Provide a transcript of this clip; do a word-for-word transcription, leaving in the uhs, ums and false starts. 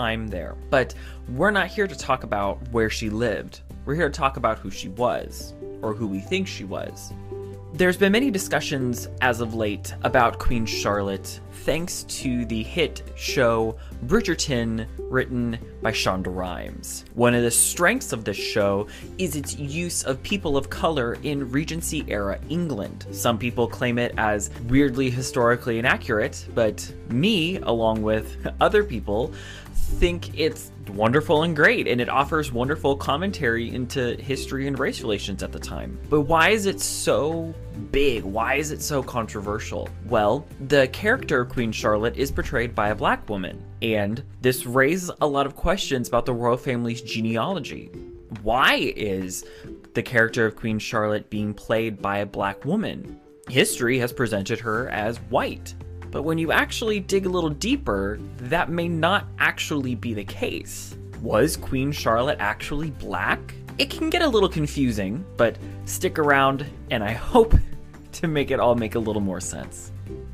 time there. But we're not here to talk about where she lived. We're here to talk about who she was, or who we think she was. There's been many discussions as of late about Queen Charlotte thanks to the hit show Bridgerton, written by Shonda Rhimes. One of the strengths of this show is its use of people of color in Regency-era England. Some people claim it as weirdly historically inaccurate, but me, along with other people, think it's wonderful and great, and it offers wonderful commentary into history and race relations at the time. But why is it so big? Why is it so controversial? Well, the character of Queen Charlotte is portrayed by a black woman, and this raises a lot of questions about the royal family's genealogy. Why is the character of Queen Charlotte being played by a black woman? History has presented her as white. But when you actually dig a little deeper, that may not actually be the case. Was Queen Charlotte actually black? It can get a little confusing, but stick around and I hope to make it all make a little more sense.